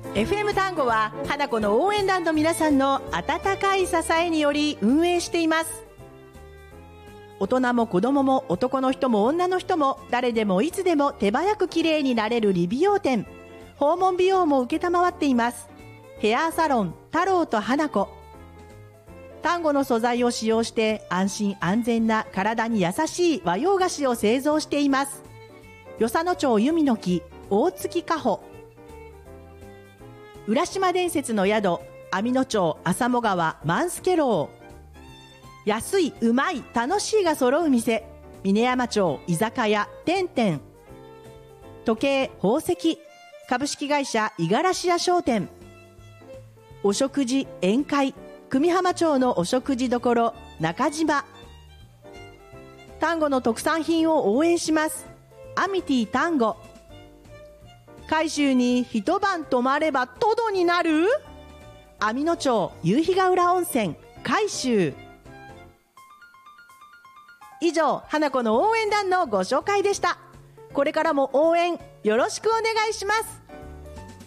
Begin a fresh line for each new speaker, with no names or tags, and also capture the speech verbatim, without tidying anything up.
エフエム 単語は花子の応援団の皆さんの温かい支えにより運営しています。大人も子供も男の人も女の人も誰でもいつでも手早く綺麗になれる理美容店、訪問美容も受けたまわっています。ヘアサロン太郎と花子。丹後の素材を使用して安心安全な体に優しい和洋菓子を製造しています。与謝野町弓の木大月花穂。浦島伝説の宿網野町浅茂川万助楼。安い、うまい、楽しいが揃う店峰山町居酒屋てんてん。時計宝石株式会社五十嵐屋商店。お食事宴会久美浜町のお食事処中島。丹後の特産品を応援します。アミティ丹後。海州に一晩泊まればトドになる網野町夕日ヶ浦温泉海州。以上、花子の応援団のご紹介でした。これからも応援よろしくお願いします。